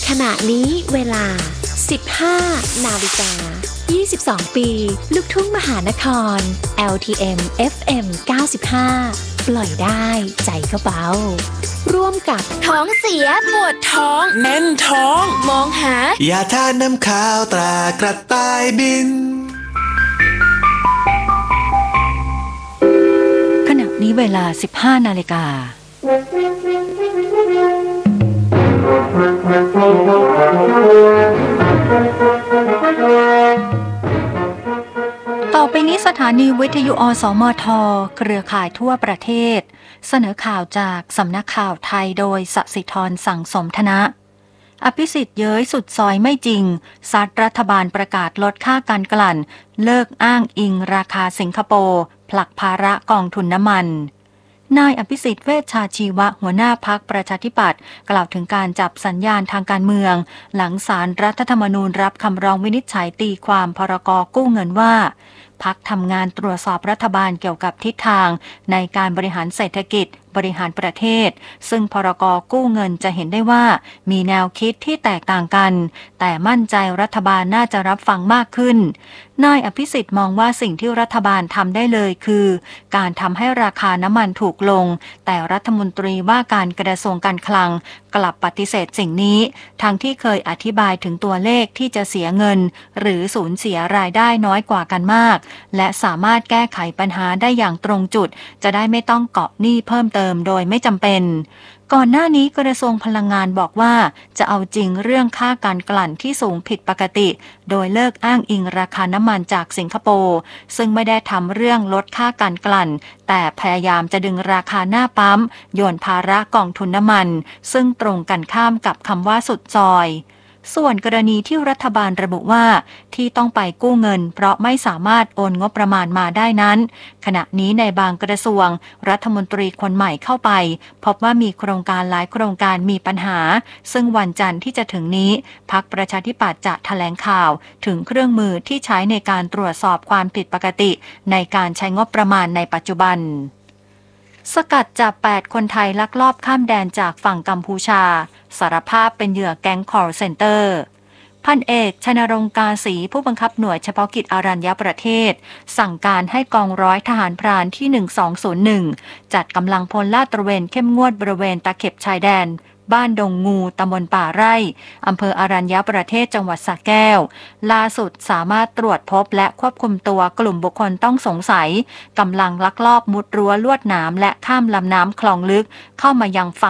ขณะนี้เวลา 15 นาฬิกา 22 ปีลูกทุ่งมหานคร LTM FM 95 ปล่อยได้ใจก็เบาร่วมกับท้องเสียปวดท้องแน่นท้องมองหายาทาน้ำขาวตรากระต่ายบินขณะนี้เวลา 15 นาฬิกาต่อไปนี้สถานีวิทยุอสมทเครือข่ายทั่วประเทศเสนอข่าวจากสำนักข่าวไทยโดยสศิธรสั่งสมธนะอภิสิทธิ์เย้ยสุดซอยไม่จริงซัดรัฐบาลประกาศลดค่าการกลั่นเลิกอ้างอิงราคาสิงคโปร์ผลักภาระกองทุนน้ำมันนายอภิสิทธิ์เวชชาชีวะหัวหน้าพรรคประชาธิปัตย์กล่าวถึงการจับสัญญาณทางการเมืองหลังศาลรัฐธรรมนูญรับคำร้องวินิจฉัยตีความพรก.กู้เงินว่าพรรคทำงานตรวจสอบรัฐบาลเกี่ยวกับทิศทางในการบริหารเศรษฐกิจบริหารประเทศซึ่งพรก.กู้เงินจะเห็นได้ว่ามีแนวคิดที่แตกต่างกันแต่มั่นใจรัฐบาลน่าจะรับฟังมากขึ้นนายอภิสิทธิ์มองว่าสิ่งที่รัฐบาลทำได้เลยคือการทำให้ราคาน้ำมันถูกลงแต่รัฐมนตรีว่าการกระทรวงการคลังกลับปฏิเสธสิ่งนี้ทั้งที่เคยอธิบายถึงตัวเลขที่จะเสียเงินหรือสูญเสียรายได้น้อยกว่ากันมากและสามารถแก้ไขปัญหาได้อย่างตรงจุดจะได้ไม่ต้องเกาะหนี้เพิ่มเติมโดยไม่จำเป็นก่อนหน้านี้กระทรวงพลังงานบอกว่าจะเอาจริงเรื่องค่าการกลั่นที่สูงผิดปกติโดยเลิกอ้างอิงราคาน้ำมันจากสิงคโปร์ซึ่งไม่ได้ทำเรื่องลดค่าการกลั่นแต่พยายามจะดึงราคาหน้าปั๊มโยนภาระกองทุนน้ำมันซึ่งตรงกันข้ามกับคำว่าสุดซอยส่วนกรณีที่รัฐบาลระบุว่าที่ต้องไปกู้เงินเพราะไม่สามารถโอนงบประมาณมาได้นั้นขณะนี้ในบางกระทรวงรัฐมนตรีคนใหม่เข้าไปพบว่ามีโครงการหลายโครงการมีปัญหาซึ่งวันจันทร์ที่จะถึงนี้พรรคประชาธิปัตย์จะแถลงข่าวถึงเครื่องมือที่ใช้ในการตรวจสอบความผิดปกติในการใช้งบประมาณในปัจจุบันสกัดจับ8คนไทยลักลอบข้ามแดนจากฝั่งกัมพูชาสารภาพเป็นเหยื่อแก๊ง call center พันเอกชนรงค์กาศรีผู้บังคับหน่วยเฉพาะกิจอรัญญประเทศสั่งการให้กองร้อยทหารพรานที่1201จัดกำลังพลลาดตระเวนเข้มงวดบริเวณตะเข็บชายแดนบ้านดงงูตำบลป่าไร่อำเภออรัญญประเทศจังหวัดสระแก้วล่าสุดสามารถตรวจพบและควบคุมตัวกลุ่มบุคคลต้องสงสัยกำลังลักลอบมุดรั้วลวดหนามและข้ามลำน้ำคลองลึกเข้ามายังฝั่ง